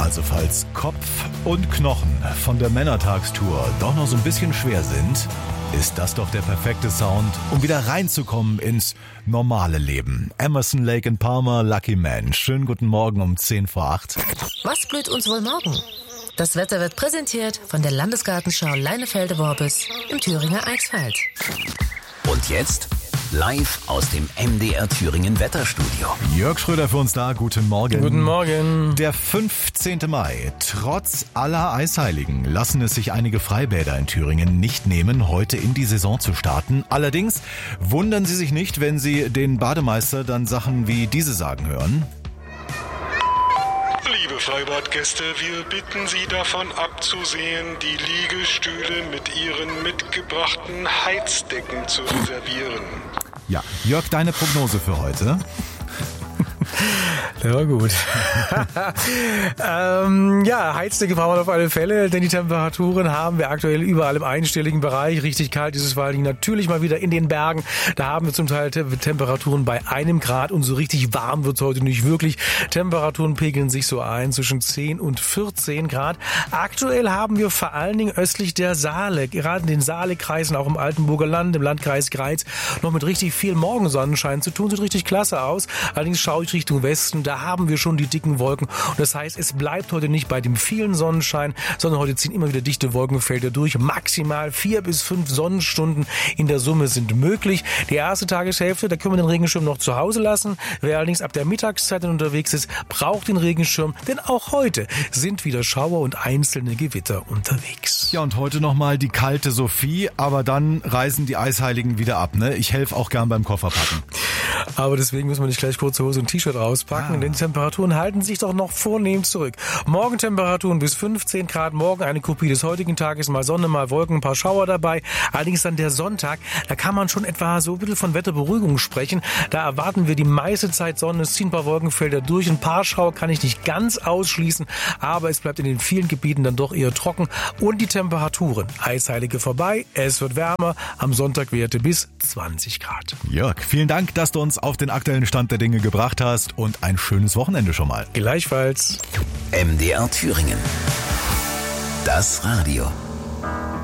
Also falls Kopf und Knochen von der Männertagstour doch noch so ein bisschen schwer sind, ist das doch der perfekte Sound, um wieder reinzukommen ins normale Leben. Emerson, Lake and Palmer, Lucky Man. Schönen guten Morgen um 10 vor 8. Was blüht uns wohl morgen? Das Wetter wird präsentiert von der Landesgartenschau Leinefelde-Worbis im Thüringer Eichsfeld. Und jetzt live aus dem MDR Thüringen Wetterstudio. Jörg Schröder für uns da, guten Morgen. Guten Morgen. Der 15. Mai. Trotz aller Eisheiligen lassen es sich einige Freibäder in Thüringen nicht nehmen, heute in die Saison zu starten. Allerdings wundern Sie sich nicht, wenn Sie den Bademeister dann Sachen wie diese sagen hören. Liebe Freibadgäste, wir bitten Sie davon abzusehen, die Liegestühle mit Ihren mitgebrachten Heizdecken zu reservieren. Ja, Jörg, deine Prognose für heute? Ja, gut. Heizdecke brauchen wir auf alle Fälle, denn die Temperaturen haben wir aktuell überall im einstelligen Bereich. Richtig kalt ist es vor allen Dingen natürlich mal wieder in den Bergen. Da haben wir zum Teil Temperaturen bei 1 Grad und so richtig warm wird es heute nicht wirklich. Temperaturen pegeln sich so ein zwischen 10 und 14 Grad. Aktuell haben wir vor allen Dingen östlich der Saale, gerade in den Saalekreisen, auch im Altenburger Land, im Landkreis Greiz, noch mit richtig viel Morgensonnenschein zu tun. Sieht richtig klasse aus. Allerdings schaue ich Richtung Westen, da haben wir schon die dicken Wolken. Und das heißt, es bleibt heute nicht bei dem vielen Sonnenschein, sondern heute ziehen immer wieder dichte Wolkenfelder durch. Maximal 4 bis 5 Sonnenstunden in der Summe sind möglich. Die erste Tageshälfte, da können wir den Regenschirm noch zu Hause lassen. Wer allerdings ab der Mittagszeit unterwegs ist, braucht den Regenschirm, denn auch heute sind wieder Schauer und einzelne Gewitter unterwegs. Ja, und heute nochmal die kalte Sophie, aber dann reisen die Eisheiligen wieder ab, ne? Ich helfe auch gern beim Kofferpacken. Aber deswegen müssen wir nicht gleich kurze Hose und T-Shirt rauspacken, denn die Temperaturen halten sich doch noch vornehm zurück. Morgen Temperaturen bis 15 Grad, morgen eine Kopie des heutigen Tages, mal Sonne, mal Wolken, ein paar Schauer dabei. Allerdings dann der Sonntag, da kann man schon etwa so ein bisschen von Wetterberuhigung sprechen. Da erwarten wir die meiste Zeit Sonne, es ziehen ein paar Wolkenfelder durch, ein paar Schauer kann ich nicht ganz ausschließen, aber es bleibt in den vielen Gebieten dann doch eher trocken und die Temperaturen, Eisheilige vorbei, es wird wärmer, am Sonntag Werte bis 20 Grad. Jörg, vielen Dank, dass du uns auf den aktuellen Stand der Dinge gebracht hast und ein schönes Wochenende schon mal. Gleichfalls. MDR Thüringen. Das Radio.